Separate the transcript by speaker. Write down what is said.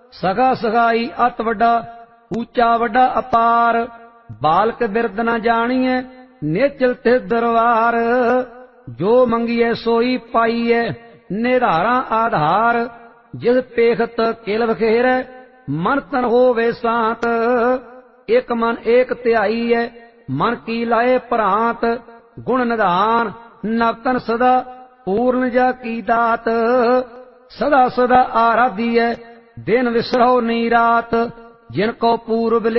Speaker 1: ਸਗਾ ਸਗਾਈ ਅਤ ਵੱਡਾ, ਊਚਾ ਵੱਡਾ ਅਪਾਰ। ਬਾਲਕ ਬਿਰਦ ਨ ਜਾਣੀਐ, ਨੇਚਲ ਤੇ ਦਰਬਾਰ। ਜੋ ਮੰਗੀਐ ਸੋਈ ਪਾਈਐ, ਨਿਧਾਰਾ ਆਧਾਰ। ਜਿਸ ਪੇਖਤ ਕਿਲ ਬਖੇਰੈ, ਮਨ ਤਨ ਹੋਵੇ ਸਾਤ। ਇਕ ਮਨ ਏਕ ਧਿਆਈਐ, ਮਨ ਕੀ ਲਾਏ ਭਰਾਂਤ। ਗੁਣ ਨਿਧਾਨ ਨਵਤਨ ਸਦਾ, ਪੂਰਨ ਜਾ ਕੀ ਦਾਤ। ਸਦਾ ਸਦਾ ਆਰਾਧੀਐ, ਦਿਨ ਵਿਸਰਹੁ ਨੀ ਰਾਤ। ਜਿਨ ਕੋ ਪੂਰਬ